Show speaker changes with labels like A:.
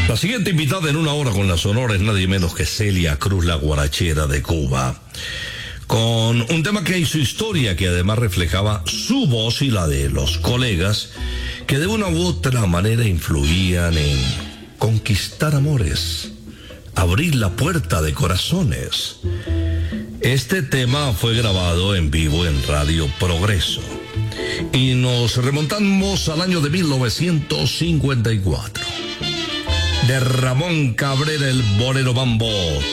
A: La siguiente invitada en una hora con la Sonora es nadie menos que Celia Cruz, la guarachera de Cuba, con un tema que hizo historia, que además reflejaba su voz y la de los colegas, que de una u otra manera influían en conquistar amores, abrir la puerta de corazones. Este tema fue grabado en vivo en Radio Progreso y nos remontamos al año de 1954. De Ramón Cabrera, el Bolero Bambo.